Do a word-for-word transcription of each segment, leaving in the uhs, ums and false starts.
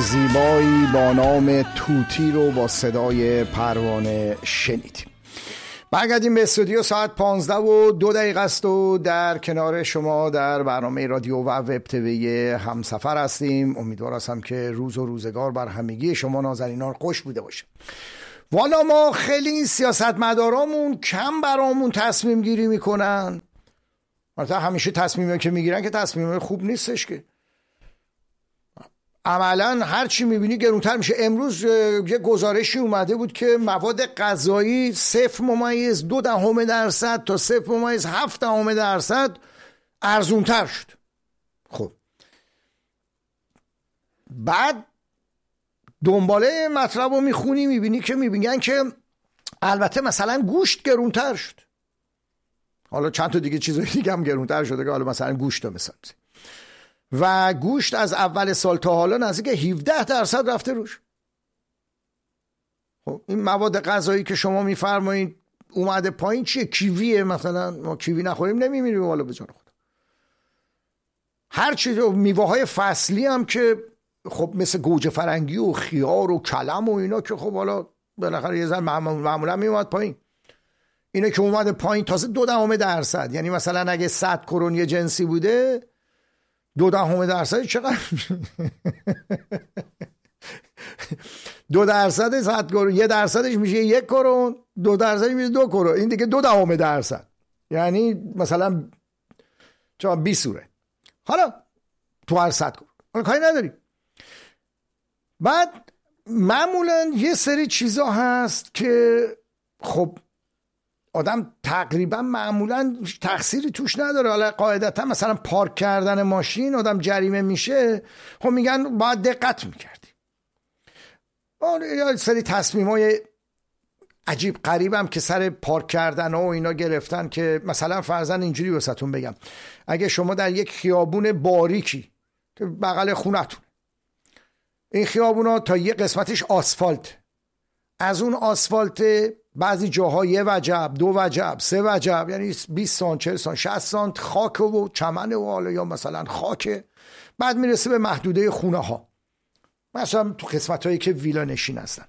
زیبایی با نام توتی رو با صدای پروانه شنیدیم. برگردیم به استودیو. ساعت پانزده و دو دقیقه است و در کنار شما در برنامه رادیو و وب تیوی همسفر هستیم. امیدوار هستم که روز و روزگار بر همگی شما نازنینان خوش بوده باشه. والا ما خیلی سیاستمدارامون کم برامون تصمیم گیری میکنن. مثلا همیشه تصمیمی که میگیرن که تصمیم خوب نیستش که. عملا هر چی میبینی گرونتر میشه. امروز یه گزارشی اومده بود که مواد غذایی صفر ممیز دو دهم درصد تا صفر ممیز هفت دهم درصد ارزونتر شد. خب بعد دنباله مطلب رو میخونی میبینی که میبینن که البته مثلا گوشت گرونتر شد. حالا چند تا دیگه چیزای دیگه هم گرونتر شده که حالا مثلا گوشت رو مثلا و گوشت از اول سال تا حالا نزدیک هفده درصد رفته روش. خب این مواد غذایی که شما میفرمایید اومده پایین چیه؟ کیویه مثلا. ما کیوی نخوریم نمیمیریم والا به جان خدا. هر چیز میوه های فصلی هم که خب مثل گوجه فرنگی و خیار و کلم و اینا که خب حالا بالاخره یه ذره معمولا میومد پایین. اینه که اومده پایین تازه دو دهم درصد. یعنی مثلا اگه صد کرون یه جنسی بوده دو دهم درصد چقدر؟ دو درصد صد کرون یه درصدش میشه یک کرون، دو درصدش میشه دو کرون، این دیگه دو دهم درصد. یعنی مثلا چرا بیست سوره حالا تو هر صد کرون. حالا کاری نداریم. بعد معمولا یه سری چیزا هست که خب آدم تقریبا معمولا تقصیری توش نداره. حالا قاعدتا مثلا پارک کردن ماشین آدم جریمه میشه، خب میگن باید دقت میکردی. یا سری تصمیمای عجیب غریبم که سر پارک کردن ها و اینا گرفتن که مثلا فرضاً اینجوری واسهتون بگم، اگه شما در یک خیابون باریکی که بغل خونتون، این خیابونا تا یه قسمتش آسفالت، از اون آسفالت بعضی جاها یه وجب، دو وجب، سه وجب، یعنی بیست سانت، چهل سانت، شصت سانت خاک و چمن و حالا یا مثلا خاک، بعد میرسه به محدوده خونه ها، مثلا تو قسمت هایی که ویلا نشین هستن.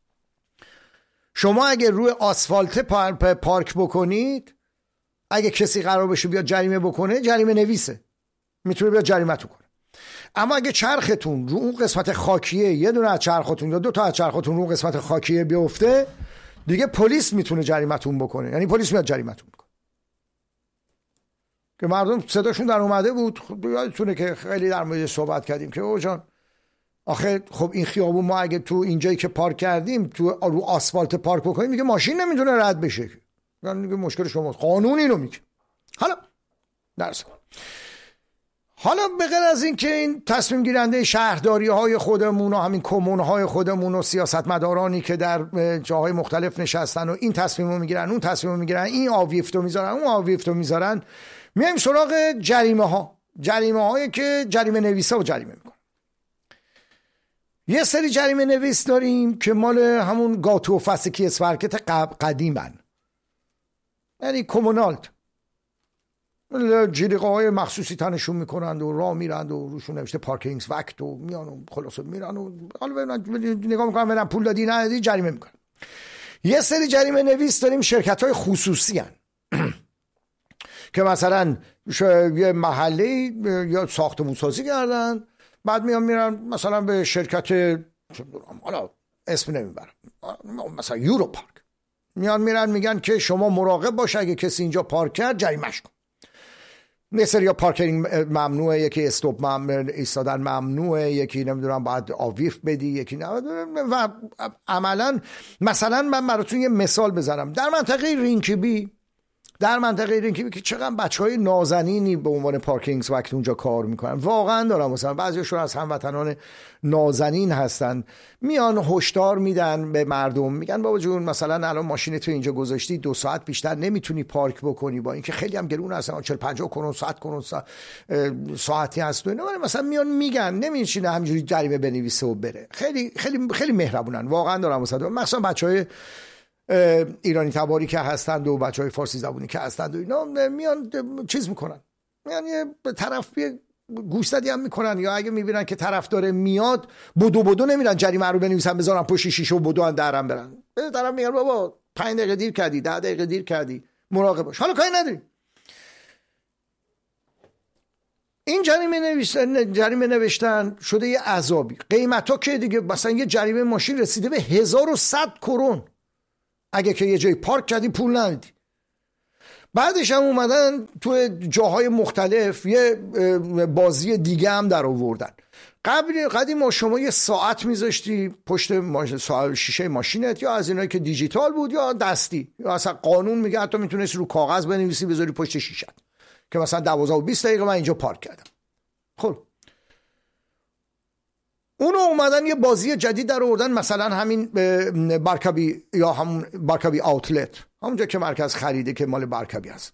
شما اگه روی آسفالت پارک بکنید، اگه کسی قرار بشه بیاد جریمه بکنه، جریمه نویسه، میتونه بیاد جریمتون کنه. اما اگه چرختون رو اون قسمت خاکیه، یه دونه از چرختون یا دو تا از چرختون رو اون قسمت خاکیه بیفته، دیگه پلیس میتونه جریمتون بکنه. یعنی پلیس میاد جریمتون بکنه. که مردم صداشون در اومده بود. خب یادتونه که خیلی در مورد صحبت کردیم که او جان آخه خب این خیابون ما اگه تو اینجایی که پارک کردیم تو رو آسفالت پارک بکنیم، میگه ماشین نمیتونه رد بشه. یعنی میگه مشکل شماست، قانون اینو میگه. حالا درس حالا به غیر از این که این تصمیم گیرنده شهرداری های خودمون و همین کمون های خودمون و سیاستمدارانی که در جاهای مختلف نشستن و این تصمیم رو میگیرن، اون تصمیم رو میگیرن، این آویفتو میذارن، اون آویفتو میذارن، میایم سراغ جریمه ها. جریمه هایی که جریمه نویسا و جریمه میکنن. یه سری جریمه نویس داریم که مال همون گاتو و فسکی اسفرکت قدیمن، یعنی کمونالت، جلیقه های مخصوصی تنشون میکنند و راه میرند و روشون نوشته پارکینگز وقت و میان و خلاصه میرن و حالا نگاه میکنن ببینن پول دادی ندادی جریمه میکنن. یه سری جریمه نویس داریم شرکت های خصوصی هن. که مثلا یه محله یا ساختمون سازی کردن، بعد میان میرن مثلا به شرکت حالا اسم نمیبرم مثلا یورو پارک، میان میرن میگن که شما مراقب باش اگه کسی اینجا پارک کرد جریمه‌اش کن. مثلا یا پارکینگ ممنوعه، یکی استاپ ممنوعه، ایستادن ممنوعه، یکی نمیدونم باید آویف بدی، یکی نه. و عملا مثلا من براتون یه مثال بزنم. در منطقه رینکیبی در منطقه رینکیبی که چقدر بچهای نازنینی به عنوان پارکینگز وقت اونجا کار میکنن، واقعا دارم مثلا بعضیشون از هموطنان نازنین هستن، میان هشدار میدن به مردم، میگن بابا جون مثلا الان ماشین تو اینجا گذاشتی دو ساعت بیشتر نمیتونی پارک بکنی، با اینکه خیلی هم گرون هستن، چهل پنجاه کرون صد کرون ساعتی هست و اینا. مثلا میان میگن، نمیشینه همینجوری جریمه بنویسه و بره. خیلی خیلی خیلی مهربونن، واقعا دارم مثلا مثلا بچهای ایرانی تباری که هستند و بچهای فارسی زبونی که هستند و اینا میان چیز میکنن، میان یه طرف گوشزدی هم میکنن، یا اگه میبینن که طرفدار میاد بدو بدو نمیرن جریمه رو بنویسن بذارن پشت شیشه و بدو ان درم برن. طرف میگن بابا پنج دقیقه دیر کردی، ده دقیقه دیر کردی، مراقب باش. حالا کاری نداری. این جریمه نوشتن جریمه نوشتن شده یه عذابی. قیمتا که دیگه مثلا یه جریمه ماشین رسیده به هزار و صد کرون اگه که یه جای پارک کردی پول ندادی. بعدش هم اومدن تو جاهای مختلف یه بازی دیگه هم در آوردن. قبل قدیم ما شما یه ساعت میذاشتی پشت شیشه ماشینت، یا از اینایی که دیجیتال بود یا دستی، یا اصلا قانون میگه حتی میتونستی رو کاغذ بنویسی بذاری پشت شیشه که مثلا دوازده و بیست دقیقه من اینجا پارک کردم. خب اونو اومدن یه بازی جدید در آوردن، مثلا همین برکبی یا همون برکبی آوتلت، همونجا که مرکز خریده که مال برکبی هست.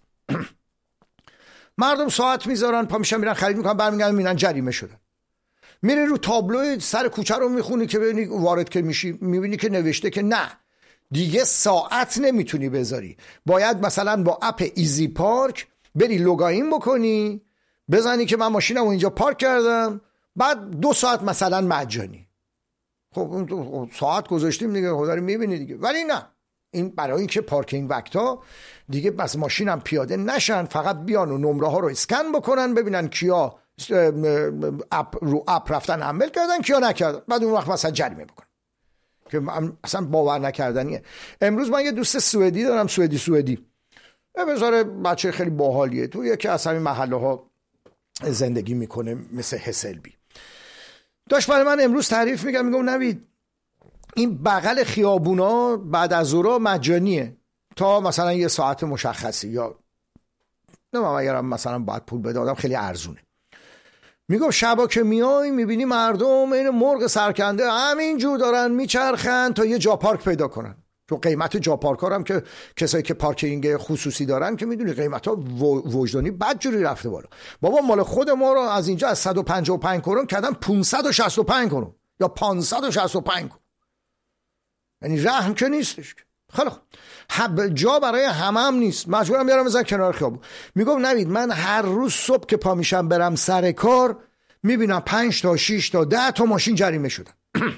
مردم ساعت میذارن، پا میشن میرن خرید میکنن، برمیگردن میبینن جریمه شدن. میره رو تابلو سر کوچه رو میخونی که ببینی وارد که میشی میبینی که نوشته که نه دیگه ساعت نمیتونی بذاری، باید مثلا با اپ ایزی پارک بری لوگاین بکنی، بزنی که من ماشینمو اینجا پارک کردم، بعد دو ساعت مثلا مجانی. خب ساعت گذاشتیم دیگه، خدا رو میبینی دیگه. ولی نه، این برای اینکه پارکینگ وقتا دیگه بس ماشینم پیاده نشن، فقط بیان و نمره ها رو اسکن بکنن ببینن کیا اپ رو اپ رفتن عمل کردن کیا نکردن، بعد اون وقت مثلا جریمه بکنن که اصلا باور نکردنیه. امروز من یه دوست سوئدی دارم، سوئدی سوئدی بذاره، بچه خیلی باحالیه، تو یکی از همین محله ها زندگی میکنه مثل هسلبی. داشت برای من امروز تعریف میگم، میگم نوید این بغل خیابونا بعد از ظهر مجانیه تا مثلا یه ساعت مشخصی، یا نمیدونم اگرم مثلا باید پول بده آدم خیلی ارزونه. میگم شبا که میای میبینی مردم این مرغ سرکنده همینجور دارن میچرخن تا یه جا پارک پیدا کنن. تو قیمت جا پارک ها هم که کسایی که پارکینگ خصوصی دارن که میدونی قیمت ها وجدانی بدجوری رفته بالا. بابا مال خود ما رو از اینجا از صد و پنجاه و پنج کرون کردن پانصد و شصت و پنج کرون یا پانصد و شصت و پنج کرون. یعنی رحم که نیستش. خیلی خوب، جا برای همه هم نیست، مجبورم بیارم بزن کنار خیابون. میگم نوید من هر روز صبح که پا میشم برم سر کار میبینم پنج تا شش تا ده تا ماشین جریمه شدن.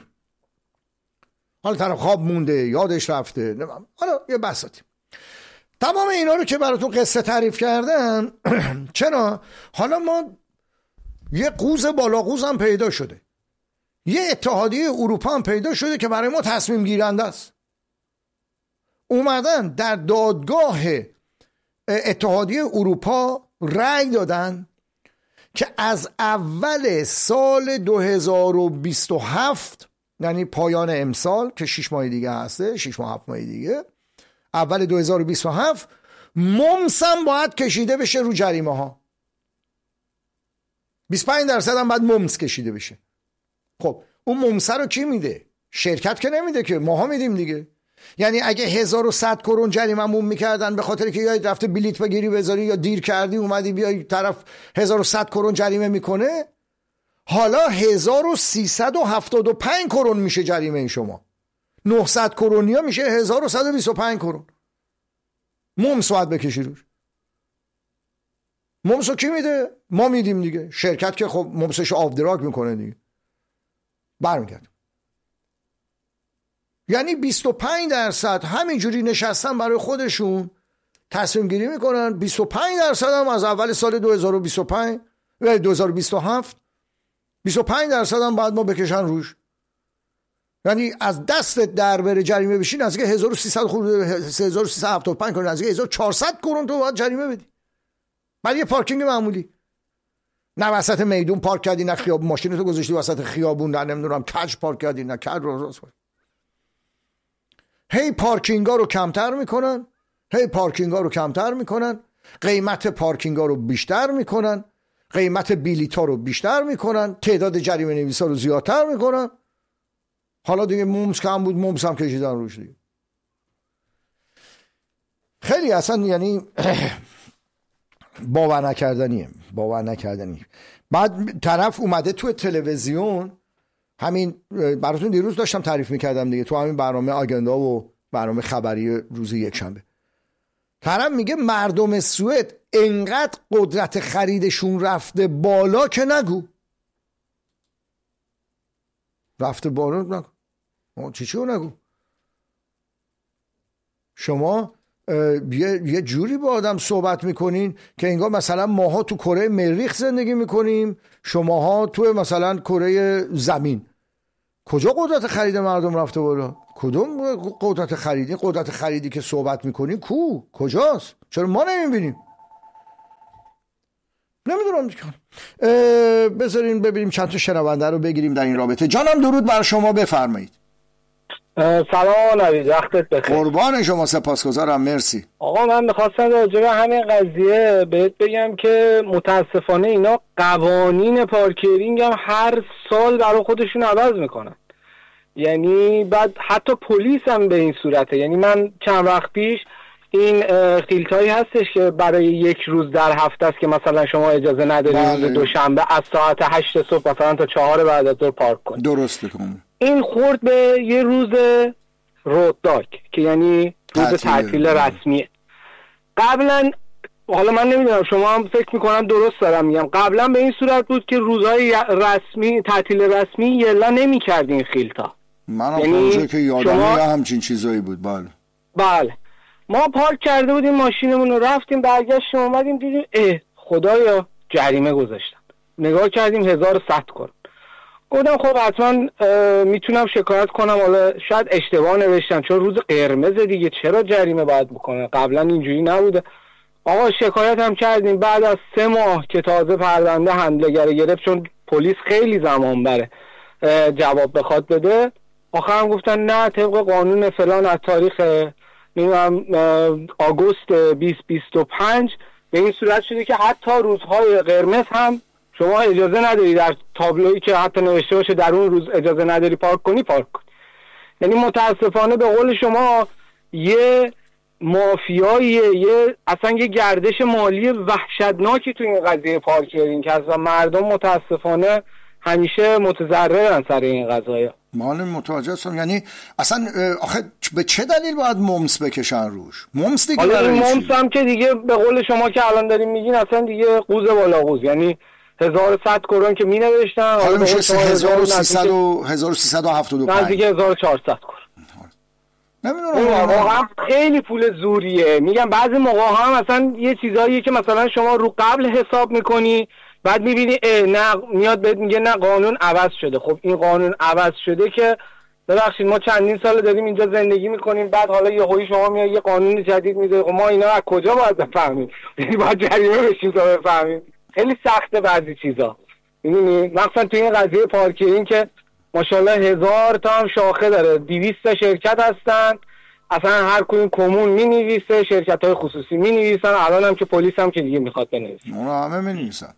حالا طرف خواب مونده، یادش رفته، حالا یه بساطی. تمام اینا رو که براتون قصه تعریف کردم چرا؟ حالا ما یه قوز بالا قوز هم پیدا شده، یه اتحادیه اروپا هم پیدا شده که برای ما تصمیم گیرنده است. اومدن در دادگاه اتحادیه اروپا رأی دادن که از اول سال دو هزار و بیست و هفت، یعنی پایان امسال که شش ماه دیگه هسته، شش ماه هفت ماه دیگه، اول دو هزار و بیست و هفت ممس هم باید کشیده بشه رو جریمه ها. بیست و پنج درصد هم باید ممس کشیده بشه. خب اون ممس رو کی میده؟ شرکت که نمیده که، ماها میدیم دیگه. یعنی اگه هزار و صد کرون جریمه‌مون میکردن به خاطر که یاد رفته بلیت بگیری بذاری یا دیر کردی اومدی بیای طرف هزار و صد کرون جریمه میکنه، حالا هزار و سیصد و هفتاد و پنج کرون میشه جریمه شما. نهصد کرونیا میشه هزار و صد و بیست و پنج کرون. ممس باید بکشی روش. ممسو کی میده؟ ما میدیم دیگه. شرکت که خب ممسش آف دراگ میکنه دیگه. برمیگرد. یعنی بیست و پنج درصد همینجوری نشستن برای خودشون تصمیم گیری میکنن، بیست و پنج درصد هم از اول سال دو هزار و بیست و پنج و دو هزار و بیست و هفت بیست و پنج درصد هم باید ما بکشن روش. یعنی از دست در بره جریمه بشین از که هزار و سیصد خورده هزار و سیصد و هفتاد و پنج کرون، از که هزار و چهارصد کرون تو باید جریمه بدی برای یه پارکینگ معمولی. نه وسط میدون پارک کردی، نه خیابون ماشینتو گذاشتی وسط خیابون، نه نمیدونم کج پارک کردی، نه کج رو راست. هی پارکینگا رو کمتر میکنن، هی پارکینگا رو کمتر میکنن، قیمت پارکینگا رو بیشتر میکنن، قیمت بلیطا رو بیشتر میکنن، تعداد جریمه نویسا رو زیادتر میکنن. حالا دیگه ممس کم بود، ممس هم کشیدن روش دیگه. خیلی اصلا یعنی باور نکردنیه، باور نکردنی. بعد طرف اومده تو تلویزیون، همین براتون دیروز داشتم تعریف میکردم دیگه، تو همین برنامه آگندا و برنامه خبری روز یک شنبه، طرف میگه مردم سوئد انقدر قدرت خریدشون رفته بالا که نگو، رفته بالا نگو، چی چی نگو. شما یه،, یه جوری با آدم صحبت میکنین که انگار مثلا ماها تو کره مریخ زندگی میکنیم، شماها تو مثلا کره زمین. کجا قدرت خرید مردم رفته بالا؟ کدوم قدرت خریدی؟ قدرت خریدی که صحبت میکنین کو؟ کجاست؟ چرا ما نمیبینیم؟ نمیدونم دیگه. بذارین ببینیم چند تا شنونده رو بگیریم در این رابطه. جانم درود بر شما، بفرمایید. سلام نوید، وقتت بخیر. قربان شما، سپاسگزارم، مرسی. آقا من میخواستم راجع به همین قضیه بهت بگم که متاسفانه اینا قوانین پارکینگ هم هر سال برای خودشون عوض میکنن. یعنی بعد حتی پلیس هم به این صورته. یعنی من چند وقت پیش این خیلتایی هستش که برای یک روز در هفته است که مثلا شما اجازه نداری روز دوشنبه از ساعت هشت صبح مثلا تا چهار بعد از ظهر پارک کنی. درسته کنم. این خورد به یه روز روداک که یعنی روز تعطیل رسمیه. قبلا حالا من نمیدونم، شما هم فکر میکنم درست دارم میگم، قبلا به این صورت بود که روزهای رسمی تعطیل رسمی یلا نمی‌کردین خیلتا. من هم یعنی که یادم شما... همچین چیزایی بود. بله بله ما پارک کرده بودیم ماشینمون رو، رفتیم برگشتیم اومدیم دیدیم اه خدایا جریمه گذاشتن. نگاه کردیم هزار و صد کرون. گفتم خب حتما میتونم شکایت کنم، حالا شاید اشتباه نوشتن چون روز قرمز دیگه چرا جریمه باید بکنه، قبلا اینجوری نبوده. آقا شکایت هم کردیم. بعد از سه ماه که تازه پرونده حمله‌گر گرفت، چون پلیس خیلی زمان بره جواب بخواد بده، آخر هم گفتن نه طبق قانون فلان از تاریخ نمیدونم آگوست بیست بیست و پنج به این صورت شده که حتی روزهای قرمز هم شما اجازه نداری، در تابلویی که حتی نوشته باشه در اون روز اجازه نداری پارک کنی پارک کنی. یعنی متاسفانه به قول شما یه مافیاییه، یه اصلا یه گردش مالی وحشتناکی تو این قضیه پارکینگ هست و مردم متاسفانه همیشه متضررن سر این قضايا. مال متوجه هستم. یعنی اصلا آخه به چه دلیل باید ممس بکشن روش؟ ممس دیگه برای این ممس هم که دیگه به قول شما که الان داریم میگین اصلا دیگه قوز بالا قوز، یعنی هزار و صد کرون که می نوشتن حالا میشه هزار و سیصد و هفتاد و پنج نزدیک هزار و چهارصد کرون. نمیدونم واقعا خیلی پول زوریه. میگم بعضی موقع هم مثلا یه چیزاییه که مثلا شما رو قبل حساب میکنی بعد میبینی نه میاد بهت میگه نه قانون عوض شده. خب این قانون عوض شده که ببخشید ما چندین سال داریم اینجا زندگی میکنیم، بعد حالا یه هوی شما میاد یه قانون جدید میده. خب ما اینا از کجا باید بفهمیم؟ یعنی باید جریمه بشیم تا بفهمیم. خیلی سخته بعضی چیزا. میدونی مثلا تو این قضیه پارکینگ که ماشاءالله هزار تا هم شاخه داره، دویست تا شرکت هستن، اصلا هر کدوم کمون مینویسه، شرکت‌های خصوصی مینویسن، الان هم که پلیس هم که دیگه میخواد بنویسه. اونا همه مینویسن.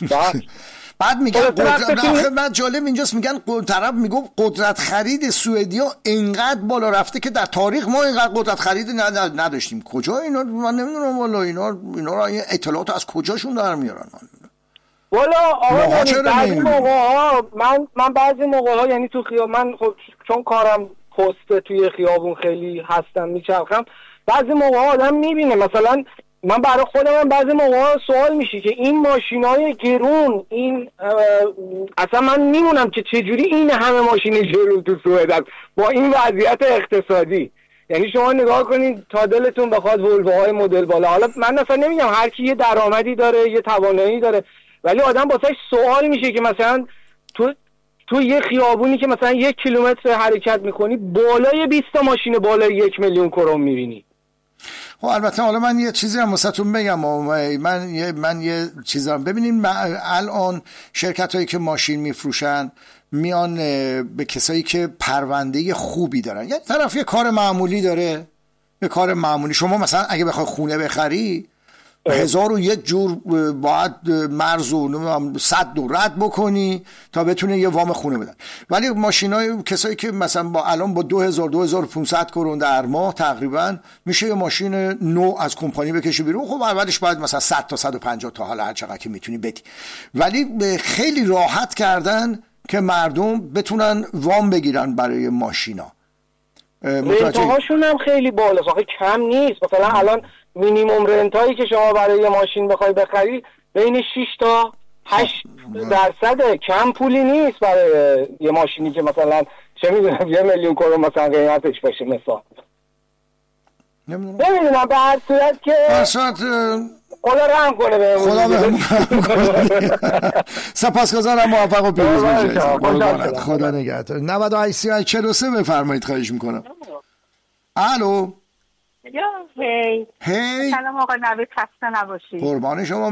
بعد میگن قدرت آخه بعد جالب اینجاست میگن طرف میگه قدرت خرید سوئدیا اینقدر بالا رفته که در تاریخ ما اینقدر قدرت خرید نداشتیم. کجا اینا؟ من نمیدونم والا اینا اینا را این اطلاعات از کجاشون در میارن؟ والا آقا بعضی موقع‌ها من من بعضی موقع‌ها یعنی تو خیابون من خب چون کارم پست توی خیابون خیلی هستم میچرخم، بعضی موقع‌ها آدم میبینه مثلا من برای خودم هم بعضی موقع‌ها سوال میشه که این ماشینای گرون این اصلا من میمونم که چجوری این همه ماشین گرون تو سوئد با این وضعیت اقتصادی. یعنی شما نگاه کنید تا دلتون بخواد ولوهای مدل بالا، حالا من مثلا نمیگم هر کی یه درآمدی داره یه توانایی داره، ولی آدم واسش سوال میشه که مثلا تو تو یه خیابونی که مثلا یک کیلومتر حرکت میکنی بالای بیست تا ماشین بالای یک میلیون کرون میبینی. خب البته حالا من یه چیزی هم واسهتون بگم، من یه من یه چیزی هم ببینین، الان شرکت هایی که ماشین میفروشن میان به کسایی که پرونده خوبی دارن، یه طرف یه کار معمولی داره، یه کار معمولی. شما مثلا اگه بخوای خونه بخری هزار و یک جور باید مرز و صد دو رد بکنی تا بتونه یه وام خونه بدن. ولی ماشینای کسایی که مثلا با الان با دو هزار دو هزار و پانصد کرون در ماه تقریبا میشه یه ماشین نو از کمپانی بکشی بیرون. خب اولش باید مثلا صد تا صد و پنجاه تا حالا هر چقدر که میتونی بدی، ولی خیلی راحت کردن که مردم بتونن وام بگیرن برای ماشینا. رنتهاشون هم خیلی بالاست، آخه کم نیست. مثلا الان مینیمم رنتایی که شما برای یه ماشین بخوای بخری بین شش تا هشت درصده، کم پولی نیست برای یه ماشینی که مثلا چه میدونم یه میلیون کرون مثلا قیمتش بشه. مثلا نمیدونم به هر صورت که هر صورت خدا رحم کنه به خدا بهمون رحم کنه. سپاسگزارم، موفق و پیروز باشید. خدا نگهدار. نود و هشت سی و هشت چهل و سه بفرمایید خواهش میکنم. الو هی هی سلام آقا نوید، خسته نباشید. قربان شما.